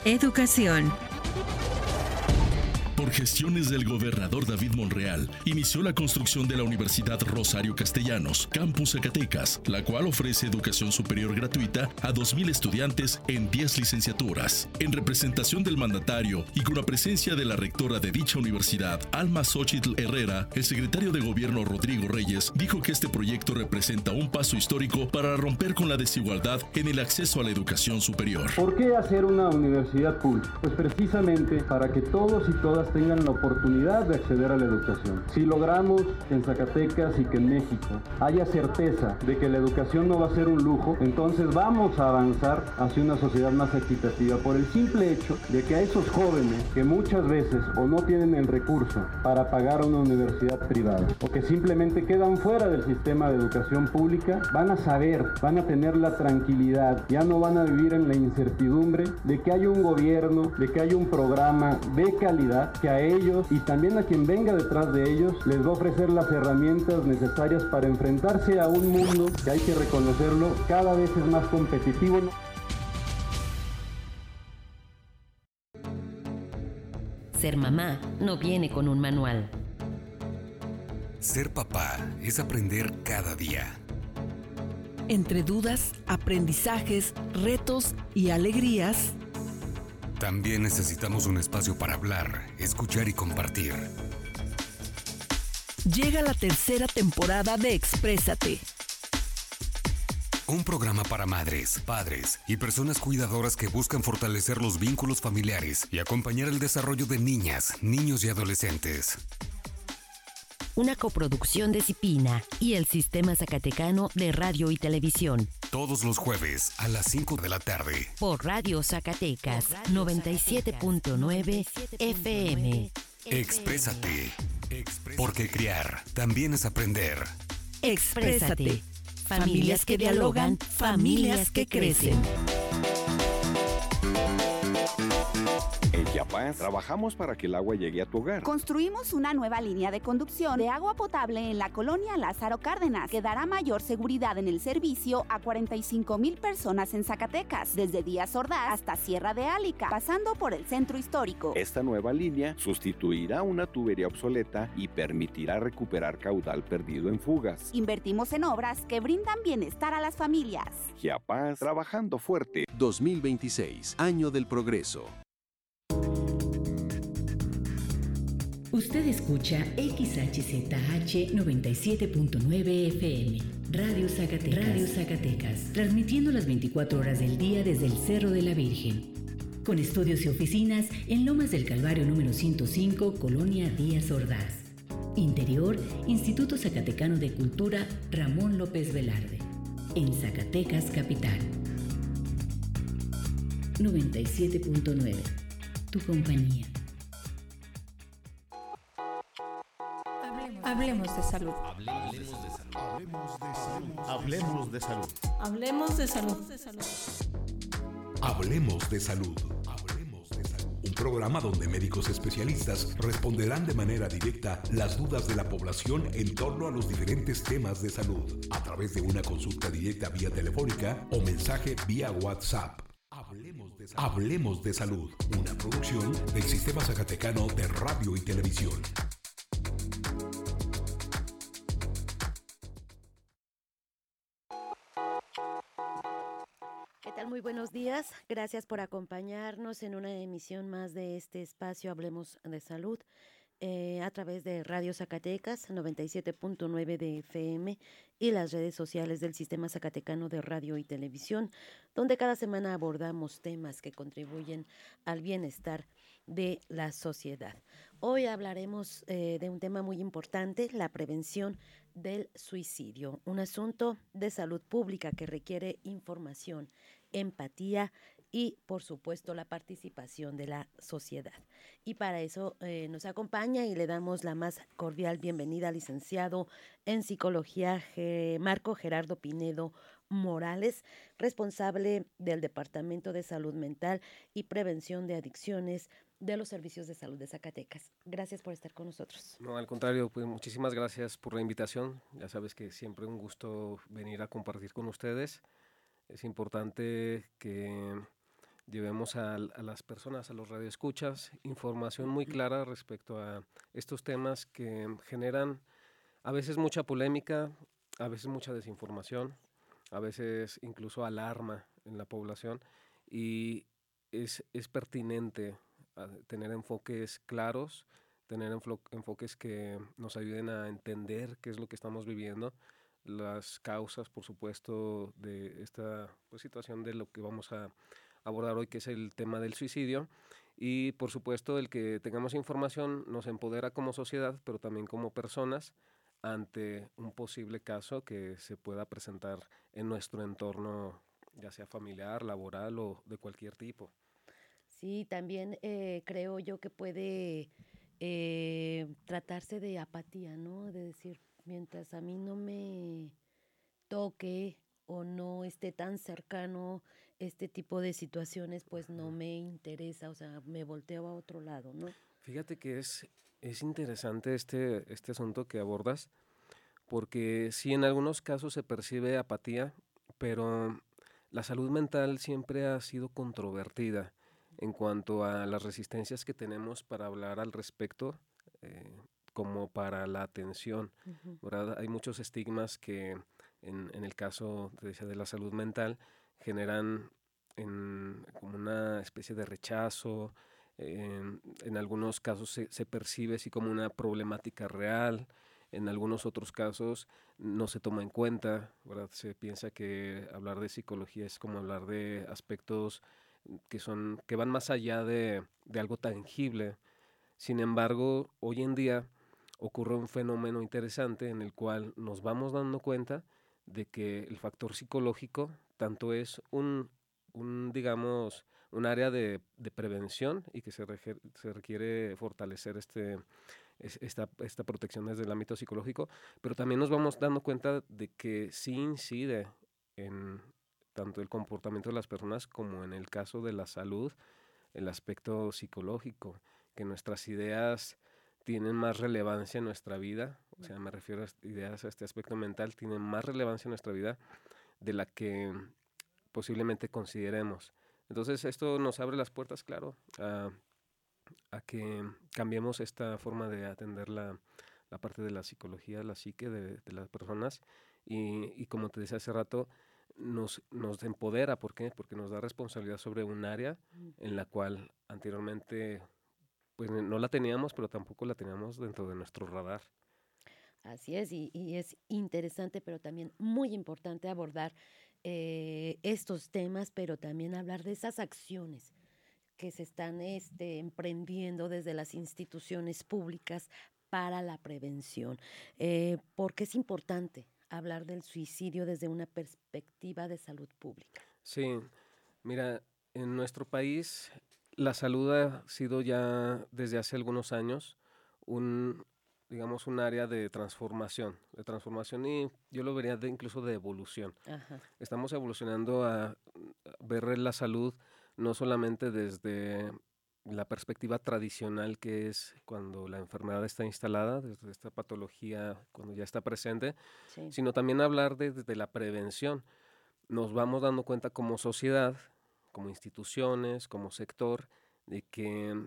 Educación. Por gestiones del gobernador David Monreal, inició la construcción de la Universidad Rosario Castellanos, Campus Zacatecas, la cual ofrece educación superior gratuita a 2,000 estudiantes en 10 licenciaturas. En representación del mandatario y con la presencia de la rectora de dicha universidad, Alma Xochitl Herrera, el secretario de Gobierno Rodrigo Reyes dijo que este proyecto representa un paso histórico para romper con la desigualdad en el acceso a la educación superior. ¿Por qué hacer una universidad pública? Pues precisamente para que todos y todas tengan la oportunidad de acceder a la educación. Si logramos en Zacatecas y que en México haya certeza de que la educación no va a ser un lujo, entonces vamos a avanzar hacia una sociedad más equitativa por el simple hecho de que a esos jóvenes que muchas veces o no tienen el recurso para pagar una universidad privada o que simplemente quedan fuera del sistema de educación pública, van a saber, van a tener la tranquilidad, ya no van a vivir en la incertidumbre de que hay un gobierno, de que hay un programa de calidad que a ellos y también a quien venga detrás de ellos les va a ofrecer las herramientas necesarias para enfrentarse a un mundo que hay que reconocerlo, cada vez es más competitivo. Ser mamá no viene con un manual. Ser papá es aprender cada día. Entre dudas, aprendizajes, retos y alegrías, también necesitamos un espacio para hablar, escuchar y compartir. Llega la tercera temporada de Exprésate. Un programa para madres, padres y personas cuidadoras que buscan fortalecer los vínculos familiares y acompañar el desarrollo de niñas, niños y adolescentes. Una coproducción de Cipina y el Sistema Zacatecano de Radio y Televisión. Todos los jueves a las 5 de la tarde. Por Radio Zacatecas 97.9 FM. Exprésate. Porque criar también es aprender. Exprésate. Familias que dialogan, familias que crecen. En Chiapas, trabajamos para que el agua llegue a tu hogar. Construimos una nueva línea de conducción de agua potable en la colonia Lázaro Cárdenas, que dará mayor seguridad en el servicio a 45,000 personas en Zacatecas, desde Díaz Ordaz hasta Sierra de Álica, pasando por el centro histórico. Esta nueva línea sustituirá una tubería obsoleta y permitirá recuperar caudal perdido en fugas. Invertimos en obras que brindan bienestar a las familias. Chiapas, trabajando fuerte. 2026, Año del Progreso. Usted escucha XHZH 97.9 FM, Radio Zacatecas, transmitiendo las 24 horas del día desde el Cerro de la Virgen, con estudios y oficinas en Lomas del Calvario número 105, Colonia Díaz Ordaz. Interior, Instituto Zacatecano de Cultura Ramón López Velarde, en Zacatecas Capital. 97.9, tu compañía. Hablemos de salud. Hablemos de salud. Hablemos de salud. Hablemos de salud. Un programa donde médicos especialistas responderán de manera directa las dudas de la población en torno a los diferentes temas de salud, a través de una consulta directa vía telefónica o mensaje vía WhatsApp. Hablemos de salud, una producción del Sistema Zacatecano de Radio y Televisión. ¿Qué tal? Muy buenos días. Gracias por acompañarnos en una emisión más de este espacio Hablemos de Salud a través de Radio Zacatecas 97.9 de FM y las redes sociales del Sistema Zacatecano de Radio y Televisión, donde cada semana abordamos temas que contribuyen al bienestar de la sociedad. Hoy hablaremos de un tema muy importante, la prevención del suicidio, un asunto de salud pública que requiere información, empatía y, por supuesto, la participación de la sociedad. Y para eso nos acompaña y le damos la más cordial bienvenida al licenciado en Psicología Marco Gerardo Pinedo Morales, responsable del Departamento de Salud Mental y Prevención de Adicciones de los Servicios de Salud de Zacatecas. Gracias por estar con nosotros. No, al contrario, pues muchísimas gracias por la invitación. Ya sabes que siempre un gusto venir a compartir con ustedes. Es importante que llevemos a las personas, a los radioescuchas, información muy clara respecto a estos temas que generan a veces mucha polémica, a veces mucha desinformación, a veces incluso alarma en la población, y es pertinente tener enfoques claros, tener enfoques que nos ayuden a entender qué es lo que estamos viviendo, las causas, por supuesto, de esta situación de lo que vamos a abordar hoy, que es el tema del suicidio. Y por supuesto el que tengamos información nos empodera como sociedad, pero también como personas, ante un posible caso que se pueda presentar en nuestro entorno, ya sea familiar, laboral o de cualquier tipo. Sí, también creo yo que puede tratarse de apatía, ¿no? De decir, mientras a mí no me toque o no esté tan cercano este tipo de situaciones, pues no me interesa, o sea, me volteo a otro lado, ¿no? Fíjate que es interesante este asunto que abordas, porque sí, en algunos casos se percibe apatía, pero la salud mental siempre ha sido controvertida en cuanto a las resistencias que tenemos para hablar al respecto, como para la atención, ¿verdad? Hay muchos estigmas que en el caso, te decía, de la salud mental, generan como una especie de rechazo. En algunos casos se percibe así como una problemática real, en algunos otros casos no se toma en cuenta, ¿verdad? Se piensa que hablar de psicología es como hablar de aspectos que van más allá de algo tangible. Sin embargo, hoy en día ocurre un fenómeno interesante en el cual nos vamos dando cuenta de que el factor psicológico tanto es digamos, un área de prevención, y que se requiere fortalecer esta protección desde el ámbito psicológico, pero también nos vamos dando cuenta de que sí incide en tanto el comportamiento de las personas como en el caso de la salud, el aspecto psicológico, que nuestras ideas tienen más relevancia en nuestra vida, o sea, me refiero a ideas, a este aspecto mental, tienen más relevancia en nuestra vida de la que posiblemente consideremos. Entonces esto nos abre las puertas, claro, a que cambiemos esta forma de atender la parte de la psicología, la psique de las personas, y como te decía hace rato, nos empodera. ¿Por qué? Porque nos da responsabilidad sobre un área en la cual anteriormente pues no la teníamos, pero tampoco la teníamos dentro de nuestro radar. Así es, y es interesante, pero también muy importante abordar estos temas, pero también hablar de esas acciones que se están emprendiendo desde las instituciones públicas para la prevención. Porque es importante hablar del suicidio desde una perspectiva de salud pública. Sí, mira, en nuestro país la salud ha sido ya desde hace algunos años digamos, un área de transformación, y yo lo vería incluso de evolución. Ajá. Estamos evolucionando a ver la salud no solamente desde la perspectiva tradicional, que es cuando la enfermedad está instalada, desde esta patología cuando ya está presente, Sí. sino también hablar desde la prevención. Nos vamos dando cuenta como sociedad, como instituciones, como sector, de que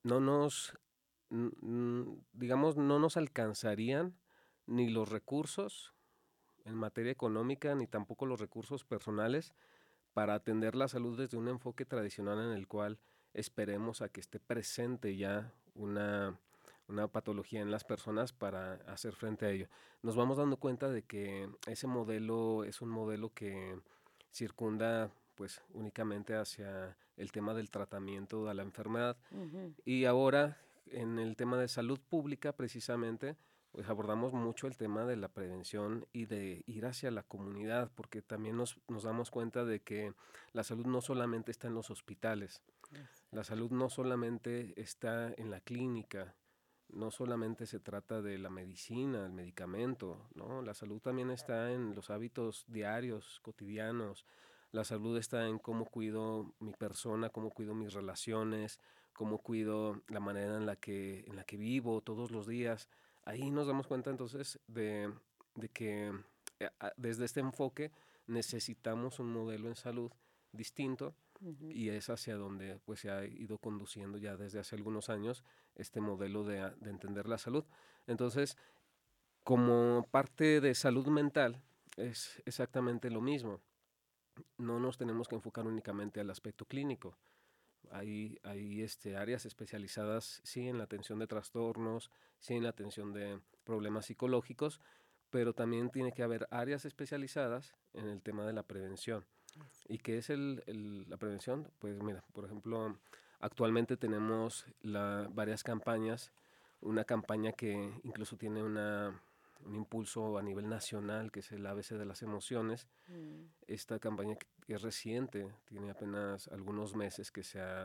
digamos, no nos alcanzarían ni los recursos en materia económica, ni tampoco los recursos personales para atender la salud desde un enfoque tradicional en el cual esperemos a que esté presente ya una patología en las personas para hacer frente a ello. Nos vamos dando cuenta de que ese modelo es un modelo que circunda pues únicamente hacia el tema del tratamiento de la enfermedad. Y ahora en el tema de salud pública precisamente pues abordamos mucho el tema de la prevención y de ir hacia la comunidad, porque también nos damos cuenta de que la salud no solamente está en los hospitales, la salud no solamente está en la clínica, no solamente se trata de la medicina, el medicamento, ¿no? La salud también está en los hábitos diarios, cotidianos. La salud está en cómo cuido mi persona, cómo cuido mis relaciones, cómo cuido la manera en la que vivo todos los días. Ahí nos damos cuenta entonces de que desde este enfoque necesitamos un modelo en salud distinto, y es hacia donde pues se ha ido conduciendo ya desde hace algunos años este modelo de entender la salud. Entonces, como parte de salud mental, es exactamente lo mismo. No nos tenemos que enfocar únicamente al aspecto clínico. Hay áreas especializadas, sí, en la atención de trastornos, sí, en la atención de problemas psicológicos, pero también tiene que haber áreas especializadas en el tema de la prevención. ¿Y qué es la prevención? Pues mira, por ejemplo, actualmente tenemos varias campañas, una campaña que incluso tiene un impulso a nivel nacional, que es el ABC de las emociones. Esta campaña que es reciente, tiene apenas algunos meses que se ha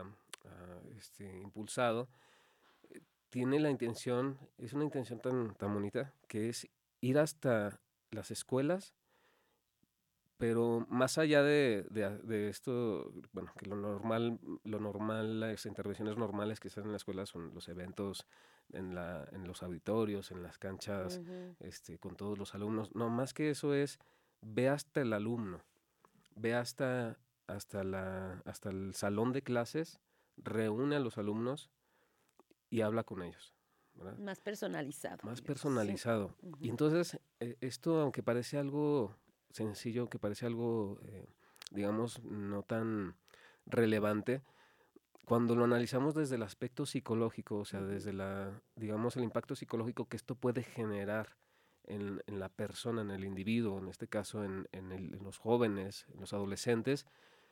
impulsado, tiene la intención, es una intención tan bonita, que es ir hasta las escuelas, pero más allá de esto, bueno, que lo normal, las intervenciones normales que se hacen en la escuela son los eventos en los auditorios, en las canchas, con todos los alumnos. No, más que eso es, ve hasta el alumno, ve hasta el salón de clases, reúne a los alumnos y habla con ellos, ¿verdad? Más personalizado. Más personalizado. Sí. Y entonces, esto, aunque parece algo sencillo, que parece algo, digamos, no tan relevante, cuando lo analizamos desde el aspecto psicológico, o sea, desde digamos, el impacto psicológico que esto puede generar en la persona, en el individuo, en este caso en los jóvenes, en los adolescentes,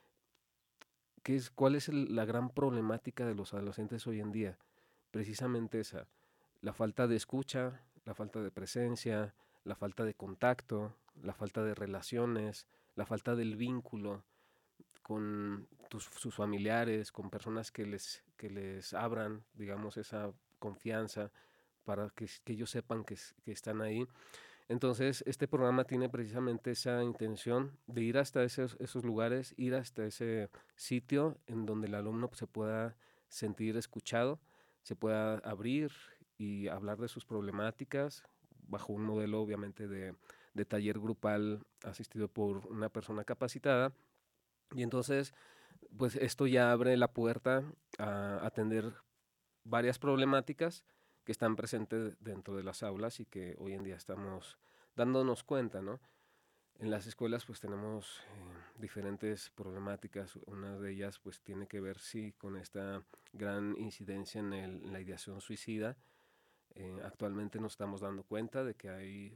¿cuál es la gran problemática de los adolescentes hoy en día? Precisamente esa, la falta de escucha, la falta de presencia, la falta de contacto, la falta de relaciones, la falta del vínculo con sus familiares, con personas que les abran, digamos, esa confianza para que ellos sepan que están ahí. Entonces, este programa tiene precisamente esa intención de ir hasta esos lugares, ir hasta ese sitio en donde el alumno se pueda sentir escuchado, se pueda abrir y hablar de sus problemáticas bajo un modelo, obviamente, de taller grupal asistido por una persona capacitada. Y entonces, pues esto ya abre la puerta a atender varias problemáticas que están presentes dentro de las aulas y que hoy en día estamos dándonos cuenta, ¿no? En las escuelas pues tenemos diferentes problemáticas. Una de ellas pues tiene que ver, sí, con esta gran incidencia en la ideación suicida. Actualmente nos estamos dando cuenta de que hay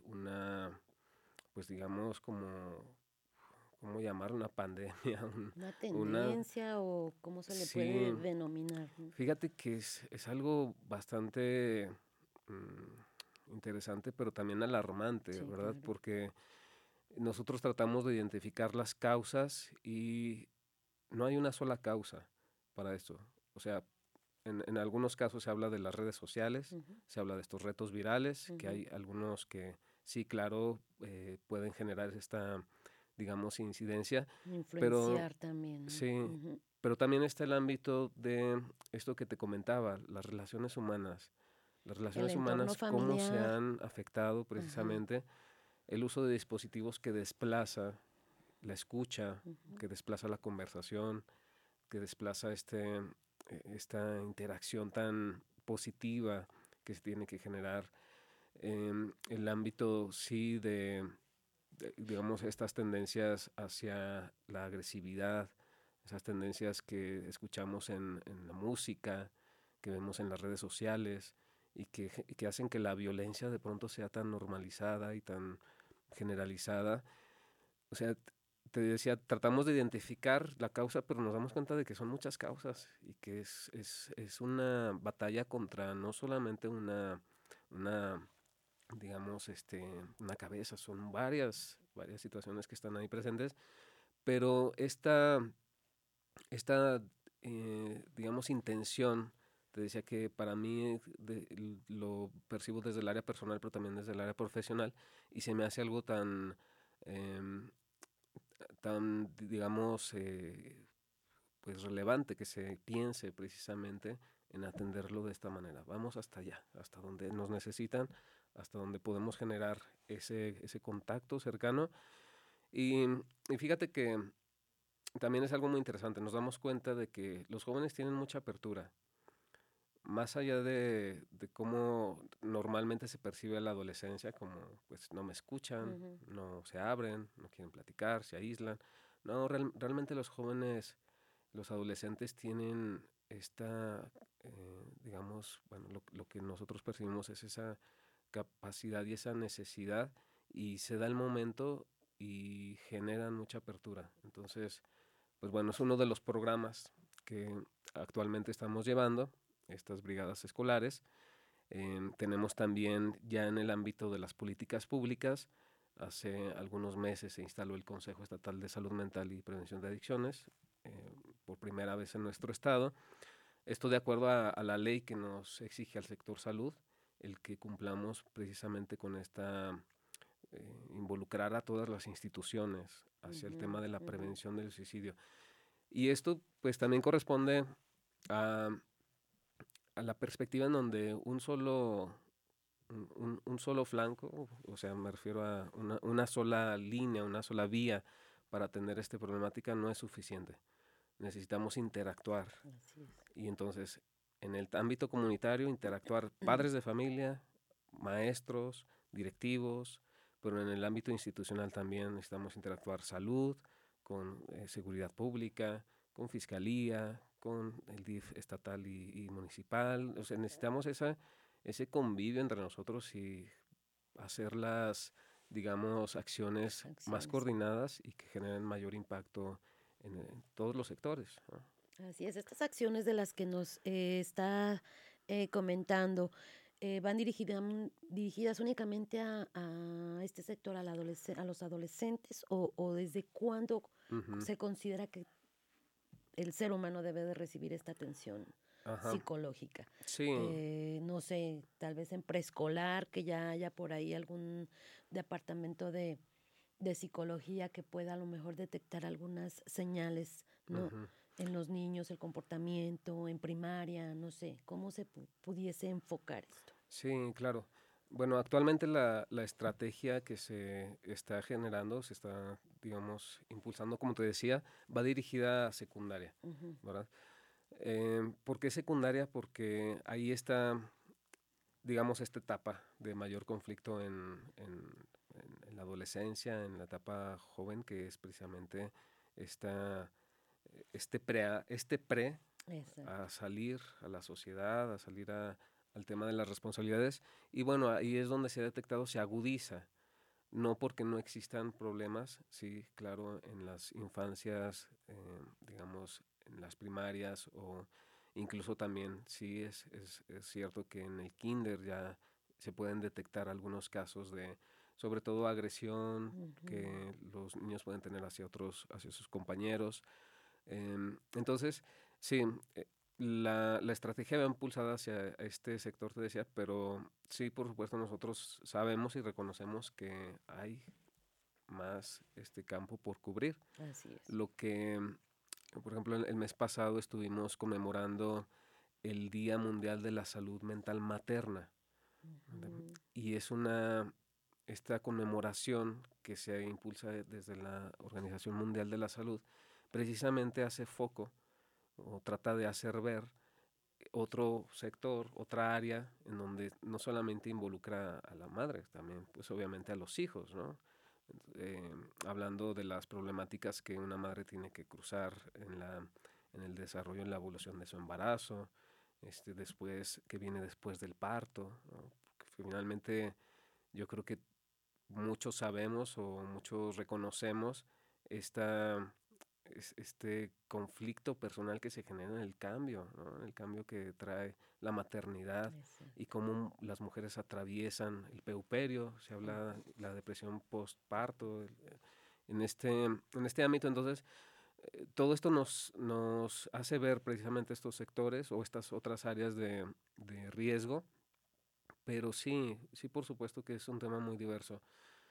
pues digamos ¿cómo llamar? Una pandemia. Una tendencia o cómo se le puede denominar. Fíjate que es algo bastante interesante, pero también alarmante, sí, ¿verdad? Claro. Porque nosotros tratamos de identificar las causas y no hay una sola causa para esto. O sea, en algunos casos se habla de las redes sociales, se habla de estos retos virales, que hay algunos que sí, claro, pueden generar esta, digamos, incidencia. Influenciar también, ¿no? Sí, pero también está el ámbito de esto que te comentaba, las relaciones humanas. Las relaciones humanas, cómo se han afectado precisamente. El uso de dispositivos que desplaza la escucha, que desplaza la conversación, que desplaza esta interacción tan positiva que se tiene que generar. El ámbito, sí, digamos, estas tendencias hacia la agresividad, esas tendencias que escuchamos en la música, que vemos en las redes sociales y que hacen que la violencia de pronto sea tan normalizada y tan generalizada. O sea, te decía, tratamos de identificar la causa, pero nos damos cuenta de que son muchas causas y que es una batalla contra no solamente una digamos, una cabeza, son varias situaciones que están ahí presentes, pero esta digamos, intención, te decía que para mí lo percibo desde el área personal, pero también desde el área profesional, y se me hace algo tan, digamos, pues relevante que se piense precisamente en atenderlo de esta manera. Vamos hasta allá, hasta donde nos necesitan, hasta donde podemos generar ese contacto cercano. Y fíjate que también es algo muy interesante. Nos damos cuenta de que los jóvenes tienen mucha apertura. Más allá de cómo normalmente se percibe la adolescencia, como pues no me escuchan, no se abren, no quieren platicar, se aíslan. No, realmente los jóvenes, los adolescentes tienen esta, digamos, bueno, lo que nosotros percibimos es esa capacidad y esa necesidad, y se da el momento y generan mucha apertura. Entonces, pues bueno, es uno de los programas que actualmente estamos llevando, estas brigadas escolares. Tenemos también ya en el ámbito de las políticas públicas, hace algunos meses se instaló el Consejo Estatal de Salud Mental y Prevención de Adicciones, por primera vez en nuestro estado. Esto de acuerdo a la ley que nos exige al sector salud, el que cumplamos precisamente con esta, involucrar a todas las instituciones hacia el tema de la prevención del suicidio. Y esto pues también corresponde a la perspectiva en donde un solo flanco, o sea, me refiero a una sola línea, una sola vía para atender esta problemática no es suficiente. Necesitamos interactuar. Y entonces, en el ámbito comunitario, interactuar padres de familia, maestros, directivos, pero en el ámbito institucional también necesitamos interactuar salud, con seguridad pública, con fiscalía, con el DIF estatal y municipal. O sea, necesitamos ese convivio entre nosotros y hacer las, digamos, acciones más coordinadas y que generen mayor impacto en todos los sectores, ¿no? Así es, estas acciones de las que nos está comentando van dirigidas únicamente a este sector, a los adolescentes, o desde cuándo se considera que el ser humano debe de recibir esta atención psicológica. Sí. No sé, tal vez en preescolar, que ya haya por ahí algún departamento de psicología que pueda a lo mejor detectar algunas señales, ¿no? En los niños, el comportamiento, en primaria, no sé, ¿cómo se pudiese enfocar esto? Sí, claro. Bueno, actualmente la estrategia que se está generando, se está, digamos, impulsando, como te decía, va dirigida a secundaria, ¿verdad? ¿Por qué secundaria? Porque ahí está, digamos, esta etapa de mayor conflicto en la adolescencia, en la etapa joven, que es precisamente este pre a salir a la sociedad, a salir al tema de las responsabilidades. Y bueno, ahí es donde se ha detectado, se agudiza. No porque no existan problemas, sí, claro, en las infancias, digamos, en las primarias, o incluso también, sí, es cierto que en el kinder ya se pueden detectar algunos casos de, sobre todo, agresión que los niños pueden tener hacia sus compañeros. Entonces, sí, la estrategia va impulsada hacia este sector, te decía, pero sí, por supuesto, nosotros sabemos y reconocemos que hay más campo por cubrir. Así es. Lo que, por ejemplo, el mes pasado estuvimos conmemorando el Día Mundial de la Salud Mental Materna. Y es esta conmemoración que se impulsa desde la Organización Mundial de la Salud, precisamente hace foco o trata de hacer ver otro sector, otra área en donde no solamente involucra a la madre, también pues obviamente a los hijos, ¿no? Hablando de las problemáticas que una madre tiene que cruzar en el desarrollo, en la evolución de su embarazo, después, que viene después del parto, ¿no? Porque finalmente yo creo que muchos sabemos o muchos reconocemos este conflicto personal que se genera en el cambio, ¿no? El cambio que trae la maternidad y cómo las mujeres atraviesan el puerperio, se habla de la depresión postparto, en este ámbito. Entonces, todo esto nos hace ver precisamente estos sectores o estas otras áreas de riesgo, pero sí, por supuesto que es un tema muy diverso.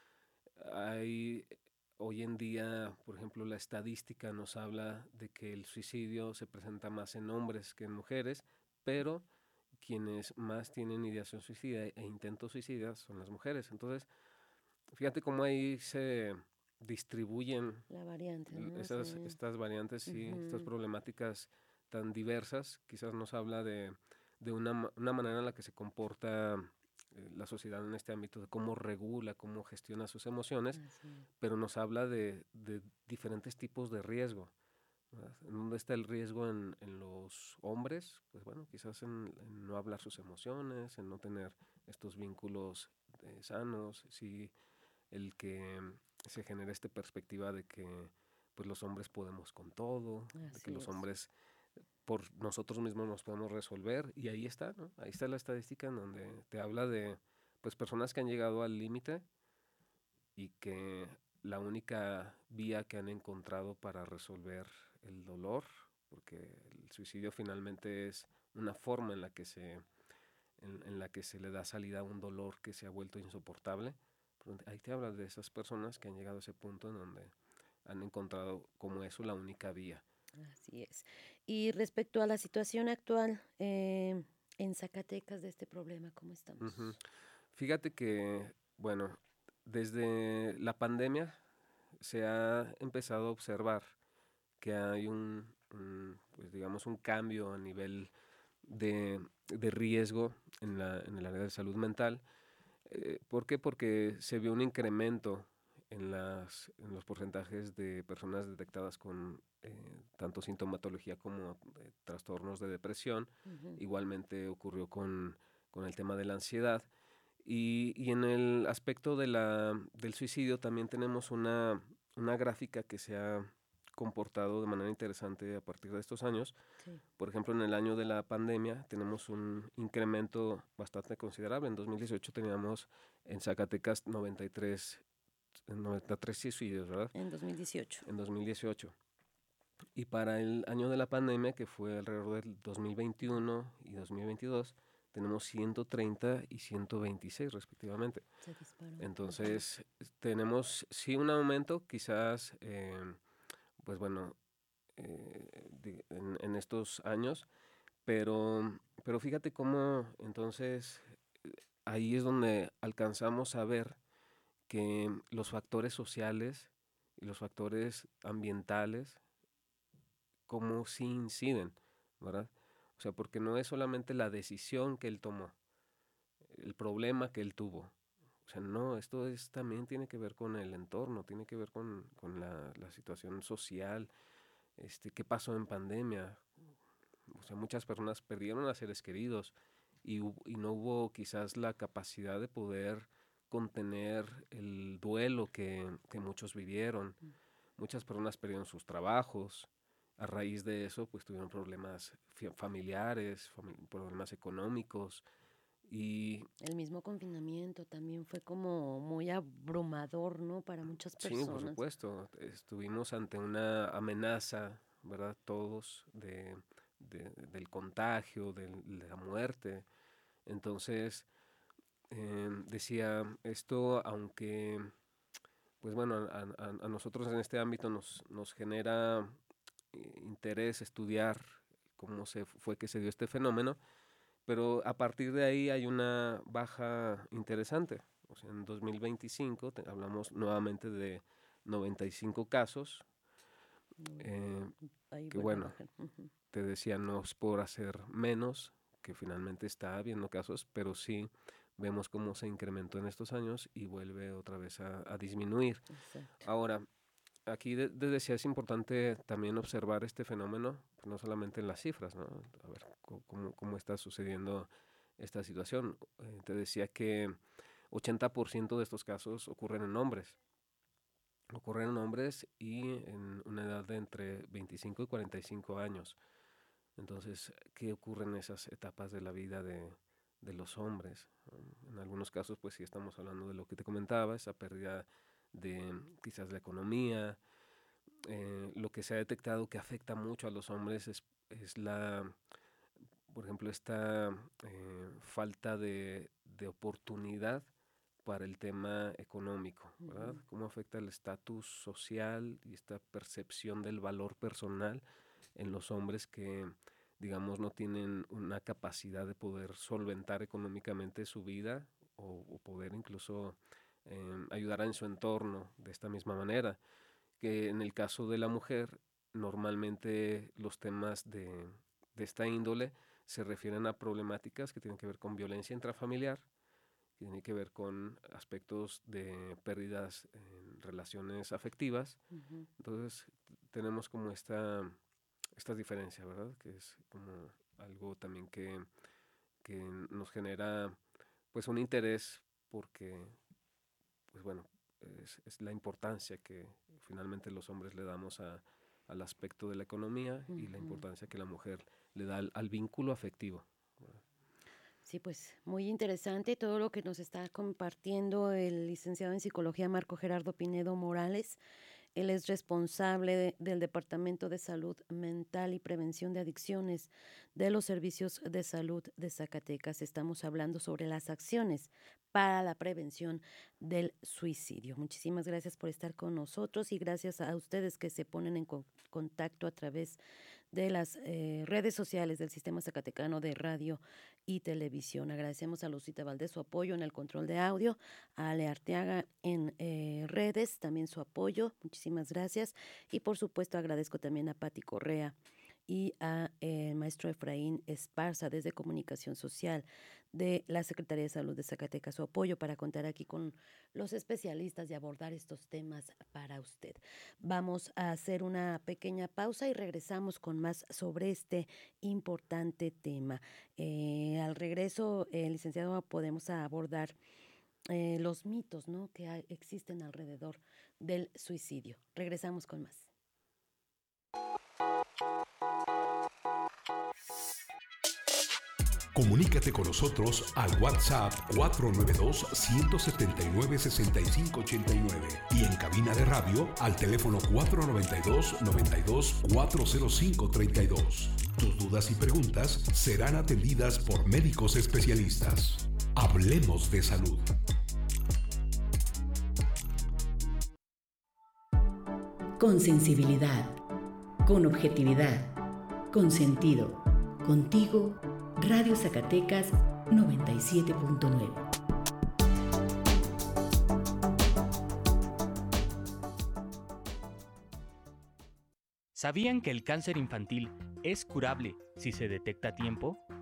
Hoy en día, por ejemplo, la estadística nos habla de que el suicidio se presenta más en hombres que en mujeres, pero quienes más tienen ideación suicida e intentos suicidas son las mujeres. Entonces, fíjate cómo ahí se distribuyen la variante, ¿no? estas variantes y estas problemáticas tan diversas. Quizás nos habla de una manera en la que se comporta la sociedad en este ámbito, de cómo regula, cómo gestiona sus emociones, pero nos habla de diferentes tipos de riesgo, ¿verdad? ¿Dónde está el riesgo en los hombres? Pues bueno, quizás en no hablar sus emociones, en no tener estos vínculos sanos, sí, el que se genere esta perspectiva de que pues los hombres podemos con todo, de que los hombres por nosotros mismos nos podemos resolver, y ahí está, ¿no? Ahí está la estadística en donde te habla de pues personas que han llegado al límite y que la única vía que han encontrado para resolver el dolor, porque el suicidio finalmente es una forma en la que se le da salida a un dolor que se ha vuelto insoportable. Ahí te habla de esas personas que han llegado a ese punto en donde han encontrado como eso la única vía. Así es. Y respecto a la situación actual en Zacatecas de este problema, ¿cómo estamos? Fíjate que, bueno, desde la pandemia se ha empezado a observar que hay pues digamos un cambio a nivel de riesgo en el área de salud mental. ¿Por qué? Porque se vio un incremento en los porcentajes de personas detectadas con tanto sintomatología como trastornos de depresión. Igualmente ocurrió con el tema de la ansiedad. Y en el aspecto del suicidio también tenemos una gráfica que se ha comportado de manera interesante a partir de estos años. Por ejemplo, en el año de la pandemia tenemos un incremento bastante considerable. En 2018 teníamos en Zacatecas 93 suicidios, ¿verdad? En 2018. En 2018. Y para el año de la pandemia, que fue alrededor del 2021 y 2022, tenemos 130 y 126 respectivamente. Se disparó. Entonces, tenemos sí un aumento, quizás, pues bueno, en estos años, pero fíjate cómo entonces ahí es donde alcanzamos a ver que los factores sociales y los factores ambientales cómo sí inciden, ¿verdad? O sea, porque no es solamente la decisión que él tomó, el problema que él tuvo. O sea, no, esto también tiene que ver con el entorno, tiene que ver con la situación social, qué pasó en pandemia. O sea, muchas personas perdieron a seres queridos y no hubo quizás la capacidad de poder contener el duelo que muchos vivieron. Muchas personas perdieron sus trabajos. A raíz de eso, pues tuvieron problemas familiares, problemas económicos. Y el mismo confinamiento también fue como muy abrumador, ¿no? Para muchas personas. Sí, por supuesto. Estuvimos ante una amenaza, ¿verdad? Todos del contagio, de la muerte. Entonces, decía, esto, aunque, pues bueno, a nosotros en este ámbito nos genera interés estudiar cómo fue que se dio este fenómeno, pero a partir de ahí hay una baja interesante. O sea, en 2025 hablamos nuevamente de 95 casos, que bueno, te decía, no es por hacer menos, que finalmente está habiendo casos, pero sí vemos cómo se incrementó en estos años y vuelve otra vez a disminuir. Exacto. Ahora, aquí desde decía es importante también observar este fenómeno, no solamente en las cifras, ¿no? A ver cómo está sucediendo esta situación. Te decía que 80% de estos casos ocurren en hombres. Ocurren en hombres y en una edad de entre 25 y 45 años. Entonces, ¿qué ocurre en esas etapas de la vida de los hombres? En algunos casos, pues sí estamos hablando de lo que te comentaba, esa pérdida de quizás la economía. Lo que se ha detectado que afecta mucho a los hombres es por ejemplo, esta falta de oportunidad para el tema económico, ¿verdad? Cómo afecta el estatus social y esta percepción del valor personal en los hombres que, digamos, no tienen una capacidad de poder solventar económicamente su vida o poder incluso ayudará en su entorno de esta misma manera. Que en el caso de la mujer, normalmente los temas de esta índole se refieren a problemáticas que tienen que ver con violencia intrafamiliar, que tienen que ver con aspectos de pérdidas en relaciones afectivas. Ujú. Entonces tenemos como esta diferencia, ¿verdad? Que es como algo también que nos genera pues un interés porque, pues bueno, es la importancia que finalmente los hombres le damos al aspecto de la economía y la Ujú. importancia que la mujer le da al vínculo afectivo. Sí, pues muy interesante todo lo que nos está compartiendo el licenciado en psicología Marco Gerardo Pinedo Morales. Él es responsable del Departamento de Salud Mental y Prevención de Adicciones de los Servicios de Salud de Zacatecas. Estamos hablando sobre las acciones para la prevención del suicidio. Muchísimas gracias por estar con nosotros y gracias a ustedes que se ponen en contacto a través de las redes sociales del Sistema Zacatecano de Radio y Televisión. Agradecemos a Lucita Valdés su apoyo en el control de audio, a Ale Arteaga en redes, también su apoyo. Muchísimas gracias. Y por supuesto agradezco también a Pati Correa y a maestro Efraín Esparza desde Comunicación Social de la Secretaría de Salud de Zacatecas, su apoyo para contar aquí con los especialistas y abordar estos temas para usted. Vamos a hacer una pequeña pausa y regresamos con más sobre este importante tema. Al regreso, licenciado, podemos abordar los mitos, ¿no?, que existen alrededor del suicidio. Regresamos con más. Comunícate con nosotros al WhatsApp 492-179-6589 y en cabina de radio al teléfono 492-92-40532. Tus dudas y preguntas serán atendidas por médicos especialistas. Hablemos de salud. Con sensibilidad, con objetividad, con sentido, contigo, Radio Zacatecas 97.9. ¿Sabían que el cáncer infantil es curable si se detecta a tiempo?